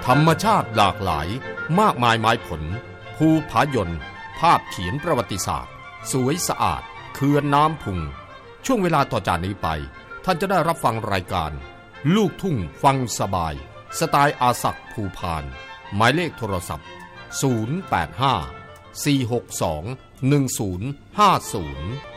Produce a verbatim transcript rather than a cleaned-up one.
ธรรมชาติหลากหลายมากมายไม้ผลภูผายนภาพเขียนประวัติศาสตร์สวยสะอาดเขื่อนน้ำพุงช่วงเวลาต่อจากนี้ไปท่านจะได้รับฟังรายการลูกทุ่งฟังสบายสไตล์อาศักดิ์ภูพานหมายเลขโทรศัพท์ศูนย์ แปด ห้า สี่ หก สอง หนึ่ง ศูนย์ ห้า ศูนย์